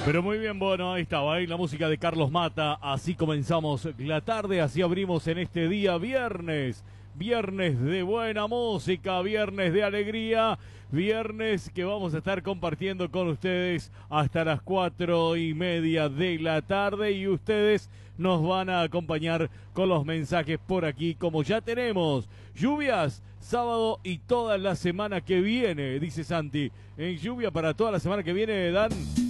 Pero muy bien, bueno, ahí estaba, la música de Carlos Mata. Así comenzamos la tarde, así abrimos en este día viernes. Viernes de buena música, viernes de alegría, viernes que vamos a estar compartiendo con ustedes hasta las 4:30 de la tarde y ustedes nos van a acompañar con los mensajes por aquí, como ya tenemos lluvias sábado y toda la semana que viene, dice Santi. En lluvia para toda la semana que viene, Dan.